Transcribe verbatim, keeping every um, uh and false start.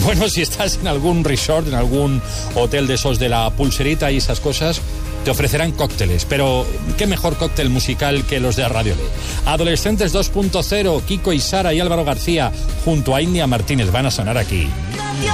Bueno, si estás en algún resort, en algún hotel de esos de la pulserita y esas cosas, te ofrecerán cócteles, pero qué mejor cóctel musical que los de Radio L. Adolescentes dos punto cero, Kiko y Sara y Álvaro García junto a India Martínez van a sonar aquí.